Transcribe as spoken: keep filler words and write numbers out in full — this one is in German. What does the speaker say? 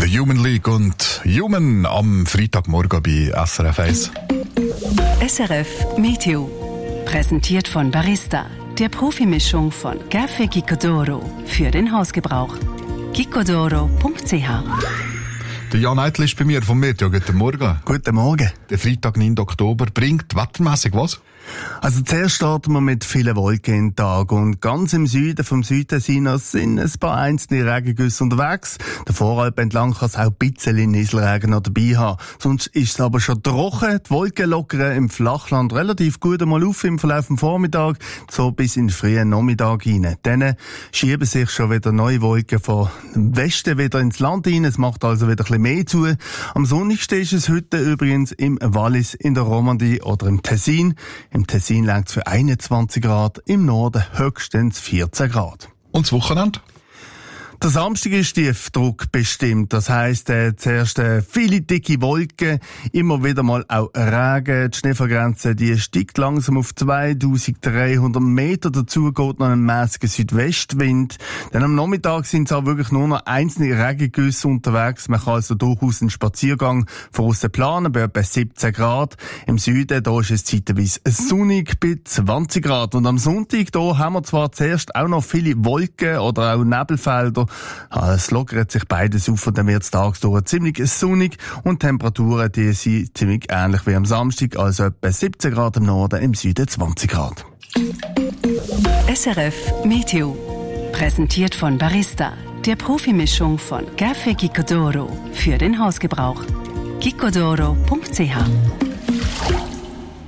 The Human League und Human am Freitagmorgen bei S R F eins. S R F Meteo. Präsentiert von Barista, der Profimischung von Café Gicodoro für den Hausgebrauch. gicodoro punkt c h. Der Jan Eitel ist bei mir vom Meteo. Guten Morgen. Guten Morgen. Der Freitag, neunten Oktober, bringt wettermässig was? Also zuerst starten wir mit vielen Wolken in den Tag und ganz im Süden vom Südtessinos sind ein paar einzelne Regengüsse unterwegs. Der Voralp entlang kann es auch ein bisschen Nieselregen noch dabei haben. Sonst ist es aber schon trocken. Die Wolken lockern im Flachland relativ gut einmal auf im Verlauf des Vormittags, so bis in den frühen Nachmittag hinein. Dann schieben sich schon wieder neue Wolken von Westen wieder ins Land hinein. Es macht also wieder ein bisschen mehr zu. Am sonnigsten ist es heute übrigens im Wallis, in der Romandie oder im Tessin. Im Tessin langt es für einundzwanzig Grad, im Norden höchstens vierzehn Grad. Und das Wochenende? Der Samstag ist Tiefdruck bestimmt. Das heisst, äh, zuerst äh, viele dicke Wolken, immer wieder mal auch Regen. Die Schneefallgrenze, die steigt langsam auf zweitausenddreihundert Meter. Dazu geht noch ein mäßiger Südwestwind. Dann am Nachmittag sind es auch wirklich nur noch einzelne Regengüsse unterwegs. Man kann also durchaus einen Spaziergang von aussen planen, bei etwa siebzehn Grad. Im Süden, da ist es zeitweise sonnig bei zwanzig Grad. Und am Sonntag, da haben wir zwar zuerst auch noch viele Wolken oder auch Nebelfelder. Es lockert sich beides auf und dann wird es tagsdurch ziemlich sonnig und die Temperaturen, die sind ziemlich ähnlich wie am Samstag, also etwa siebzehn Grad im Norden, im Süden zwanzig Grad. S R F Meteo. Präsentiert von Barista, der Profimischung von Café Gicodoro für den Hausgebrauch. gicodoro punkt c h.